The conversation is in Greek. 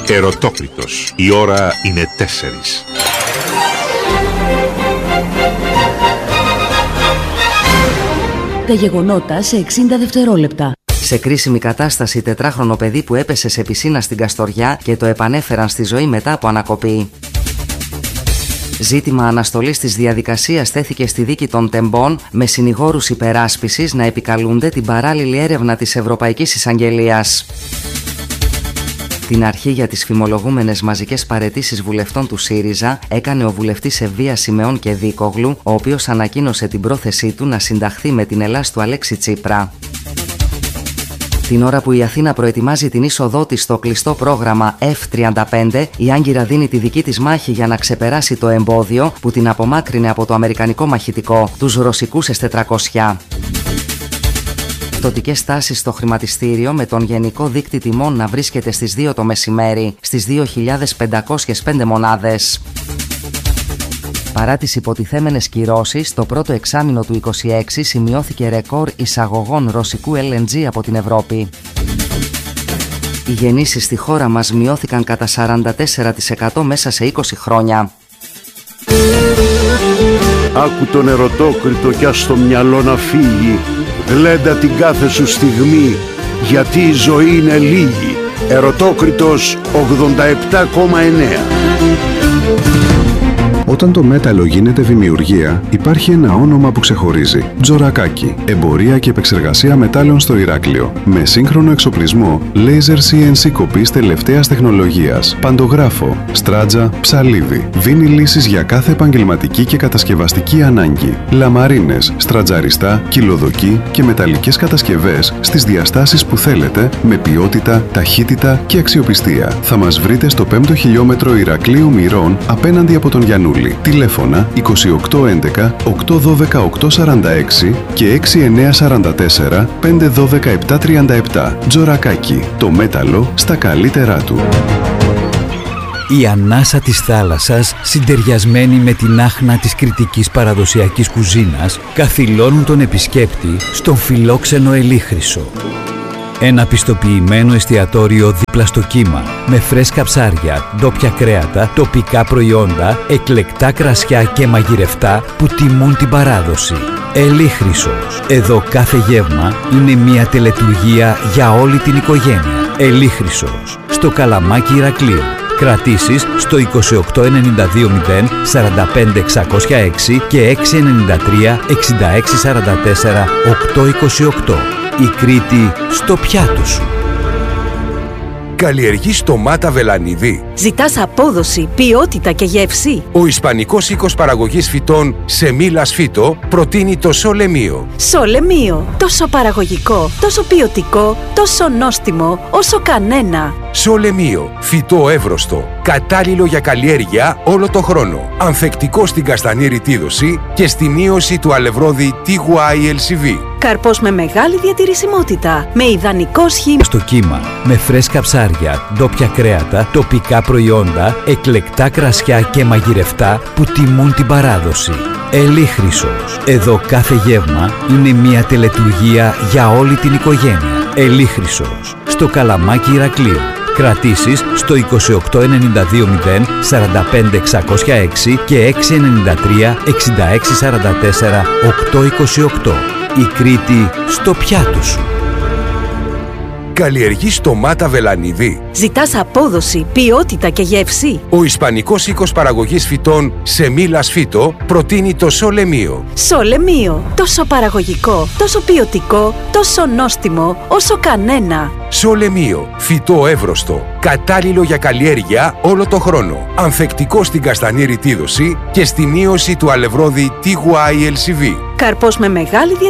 Ερωτόκριτος. Η ώρα είναι 4. Τα γεγονότα σε 60 δευτερόλεπτα. Σε κρίσιμη κατάσταση, 4χρονο παιδί που έπεσε σε πισίνα στην Καστοριά και το επανέφεραν στη ζωή μετά από ανακοπή. Ζήτημα αναστολής της διαδικασίας τέθηκε στη δίκη των Τεμπών, με συνηγόρους υπεράσπισης να επικαλούνται την παράλληλη έρευνα της Ευρωπαϊκής Εισαγγελίας. Την αρχή για τις φημολογούμενες μαζικές παραιτήσεις βουλευτών του ΣΥΡΙΖΑ έκανε ο βουλευτής Ευβίας Σιμεών Κεδίκογλου, ο οποίος ανακοίνωσε την πρόθεσή του να συνταχθεί με την Ελλάς του Αλέξη Τσίπρα. Την ώρα που η Αθήνα προετοιμάζει την είσοδό της στο κλειστό πρόγραμμα F-35, η Άγκυρα δίνει τη δική της μάχη για να ξεπεράσει το εμπόδιο που την απομάκρυνε από το αμερικανικό μαχητικό, τους ρωσικούς S-400. Πτωτικές τάσεις στο χρηματιστήριο, με τον γενικό δείκτη τιμών να βρίσκεται στις 2 το μεσημέρι, στις 2.505 μονάδες. Παρά τις υποτιθέμενες κυρώσεις, το πρώτο εξάμηνο του 2026 σημειώθηκε ρεκόρ εισαγωγών ρωσικού LNG από την Ευρώπη. Οι γεννήσεις στη χώρα μας μειώθηκαν κατά 44% μέσα σε 20 χρόνια. Άκου τον ερωτόκριτο κι ας το μυαλό να φύγει. Γλέντα την κάθε σου στιγμή, γιατί η ζωή είναι λίγη. Ερωτόκριτος 87,9. Όταν το μέταλλο γίνεται δημιουργία, υπάρχει ένα όνομα που ξεχωρίζει. Τζορακάκι. Εμπορία και επεξεργασία μετάλλων στο Ηράκλειο. Με σύγχρονο εξοπλισμό, laser CNC κοπής τελευταίας τεχνολογίας, παντογράφο, στράτζα, ψαλίδι. Δίνει λύσεις για κάθε επαγγελματική και κατασκευαστική ανάγκη. Λαμαρίνες, στρατζαριστά, κυλοδοκή και μεταλλικές κατασκευές στις διαστάσεις που θέλετε, με ποιότητα, ταχύτητα και αξιοπιστία. Θα μας βρείτε στο 5ο χιλιόμετρο Ηρακλείου Μυρών, απέναντι από τον Γιαννούλη. Τηλέφωνα 2811 812 846 και 6944 512 737. Τζορακάκι. Το μέταλλο στα καλύτερά του. Η ανάσα της θάλασσας, συντεριασμένη με την άχνα της κρητικής παραδοσιακής κουζίνας, καθυλώνουν τον επισκέπτη στον φιλόξενο Ελίχρυσο. Ένα πιστοποιημένο εστιατόριο δίπλα στο κύμα, με φρέσκα ψάρια, ντόπια κρέατα, τοπικά προϊόντα, εκλεκτά κρασιά και μαγειρευτά που τιμούν την παράδοση. Ελίχρυσος. Εδώ κάθε γεύμα είναι μια τελετουργία για όλη την οικογένεια. Ελίχρυσος. Στο Καλαμάκι Ηρακλείου. Κρατήσεις στο 28920 45 606 και 693 66 44 828. Η Κρήτη στο πιάτο σου. Καλλιεργείς ντομάτα βελανιδί. Ζητάς απόδοση, ποιότητα και γεύση. Ο Ισπανικός οίκος παραγωγής φυτών Σεμίλας Φύτο προτείνει το Σολεμίο. Σολεμίο. Τόσο παραγωγικό, τόσο ποιοτικό, τόσο νόστιμο, όσο κανένα. Σολεμίο. Φυτό εύρωστο. Κατάλληλο για καλλιέργεια όλο το χρόνο. Ανθεκτικό στην καστανή ρητίδωση και στη μείωση του αλευρώδη TYLCV. Καρπός με μεγάλη διατηρησιμότητα. Με ιδανικό σχήμα. Στο κύμα. Με φρέσκα ψάρια, ντόπια κρέατα, τοπικά προϊόντα, εκλεκτά κρασιά και μαγειρευτά που τιμούν την παράδοση. Ελίχρυσος. Εδώ κάθε γεύμα είναι μια τελετουργία για όλη την οικογένεια. Ελίχρυσος. Στο Καλαμάκι Ηρακλείου. Κρατήσεις στο 28920 45 606 και 693 66 44 828. Η Κρήτη στο πιάτο σου. Καλλιεργείς ντομάτα βελανιδί. Ζητάς απόδοση, ποιότητα και γεύση. Ο Ισπανικός οίκος παραγωγής φυτών Σεμίλας Φύτο προτείνει το Σολεμίο. Σολεμίο. Τόσο παραγωγικό, τόσο ποιοτικό, τόσο νόστιμο, όσο κανένα. Σολεμίο. Φυτό εύρωστο. Κατάλληλο για καλλιέργεια όλο το χρόνο. Ανθεκτικό στην καστανή ρητίδωση και στη μείωση του αλευρώδη TYLCV. Καρπός με μεγάλη